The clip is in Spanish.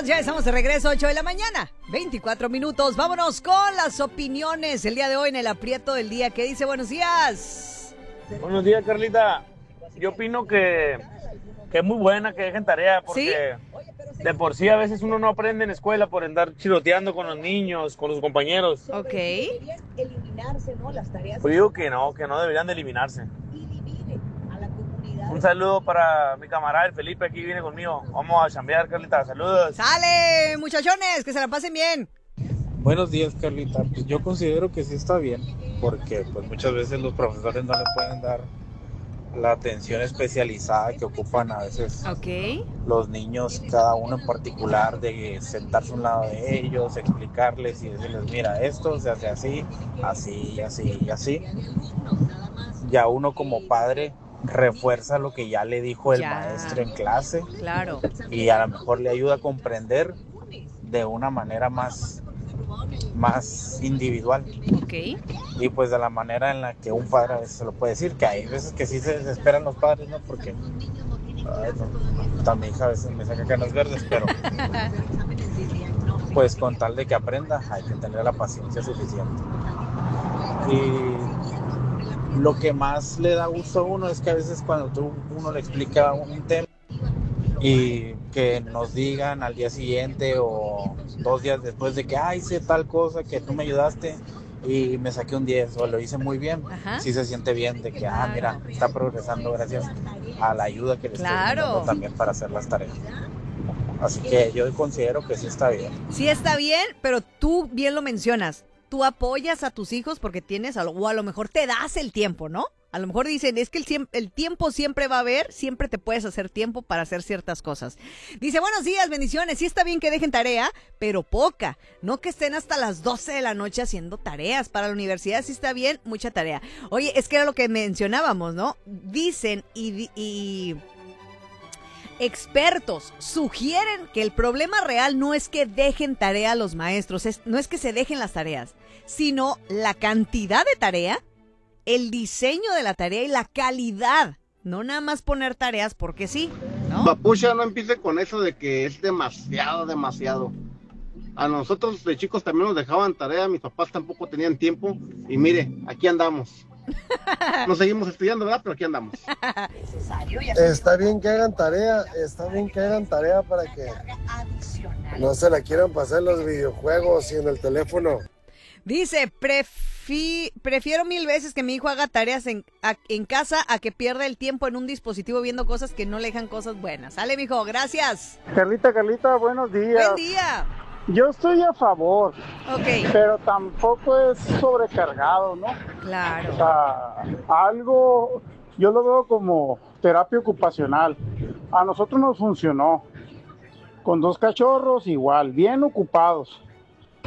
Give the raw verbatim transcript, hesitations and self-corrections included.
amigos, ya estamos de regreso, ocho de la mañana, veinticuatro minutos. Vámonos con las opiniones el día de hoy en el aprieto del día. ¿Qué dice? Buenos días. Buenos días, Carlita. Yo opino que, que es muy buena que dejen tarea porque ¿sí? De por sí a veces uno no aprende en escuela por andar chiroteando con los niños, con los compañeros. Ok. Pues digo que no, que no deberían de eliminarse. Un saludo para mi camarada el Felipe, aquí viene conmigo. Vamos a chambear, Carlita, saludos. ¡Sale, muchachones! Que se la pasen bien. Buenos días, Carlita. Pues yo considero que sí está bien, porque pues muchas veces los profesores no le pueden dar la atención especializada que ocupan a veces okay. los niños, cada uno en particular, de sentarse a un lado de ellos, explicarles y decirles, mira, esto se hace así, así, así y así. Ya uno como padre refuerza lo que ya le dijo el ya. maestro en clase. Claro. Y a lo mejor le ayuda a comprender de una manera más, más individual. Okay. Y pues de la manera en la que un padre a veces se lo puede decir, que hay veces que sí se desesperan los padres, ¿no? Porque ay, no, también hija a veces me saca canas verdes, pero pues con tal de que aprenda hay que tener la paciencia suficiente. Y lo que más le da gusto a uno es que a veces cuando tú, uno le explica un tema y que nos digan al día siguiente o dos días después de que ah, hice tal cosa, que tú me ayudaste y me saqué un diez o lo hice muy bien, ajá. Sí se siente bien de que claro. ah, mira, está progresando gracias a la ayuda que le claro. estoy dando también para hacer las tareas. Así que yo considero que sí está bien. Sí está bien, pero tú bien lo mencionas. Tú apoyas a tus hijos porque tienes, o a lo mejor te das el tiempo, ¿no? A lo mejor dicen, es que el, el tiempo siempre va a haber, siempre te puedes hacer tiempo para hacer ciertas cosas. Dice, buenos días, bendiciones, sí está bien que dejen tarea, pero poca. No que estén hasta las doce de la noche haciendo tareas. Para la universidad sí está bien, mucha tarea. Oye, es que era lo que mencionábamos, ¿no? Dicen y... y expertos sugieren que el problema real no es que dejen tarea a los maestros, es, no es que se dejen las tareas, sino la cantidad de tarea, el diseño de la tarea y la calidad. No nada más poner tareas porque sí, ¿no? Papucha, no empiece con eso de que es demasiado, demasiado. A nosotros de chicos también nos dejaban tarea, mis papás tampoco tenían tiempo y mire, aquí andamos. No seguimos estudiando, ¿verdad? Pero aquí andamos. Está bien que hagan tarea, está bien que hagan tarea para que no se la quieran pasar en los videojuegos y en el teléfono. Dice, prefi- prefiero mil veces que mi hijo haga tareas en, a, en casa a que pierda el tiempo en un dispositivo viendo cosas que no le dejan cosas buenas. Sale, mijo, gracias. Carlita, Carlita, buenos días. Buen día. Yo estoy a favor, okay. Pero tampoco es sobrecargado, ¿no? Claro. O sea, algo, yo lo veo como terapia ocupacional. A nosotros nos funcionó, con dos cachorros igual, bien ocupados.